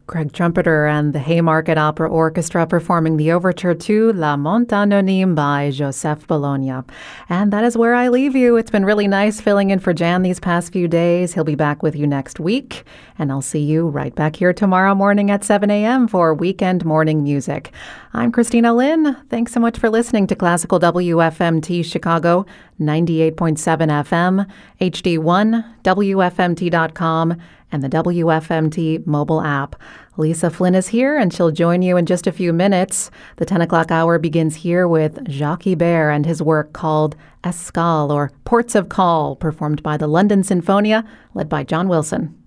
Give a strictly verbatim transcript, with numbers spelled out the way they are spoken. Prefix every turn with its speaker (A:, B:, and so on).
A: Greg Trumpeter and the Haymarket Opera Orchestra performing the overture to La Monte Anonyme by Joseph Bologna. And that is where I leave you. It's been really nice filling in for Jan these past few days. He'll be back with you next week. And I'll see you right back here tomorrow morning at seven a.m. for Weekend Morning Music. I'm Christina Lynn. Thanks so much for listening to Classical W F M T Chicago, ninety-eight point seven F M, H D one, W F M T dot com, and the W F M T mobile app. Lisa Flynn is here, and she'll join you in just a few minutes. The ten o'clock hour begins here with Jacques Ibert and his work called Escale, or Ports of Call, performed by the London Sinfonia, led by John Wilson.